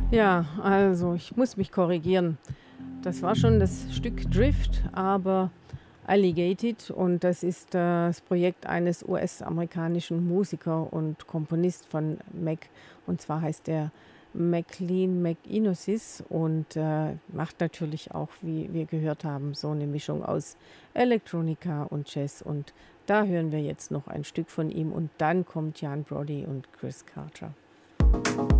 Ja, also ich muss mich korrigieren. Das war schon das Stück Drift, aber Alligated und das ist das Projekt eines US-amerikanischen Musiker und Komponist von Mac und zwar heißt er McLean McInnosis und macht natürlich auch, wie wir gehört haben, so eine Mischung aus Electronica und Jazz und da hören wir jetzt noch ein Stück von ihm und dann kommt Jan Brody und Chris Carter.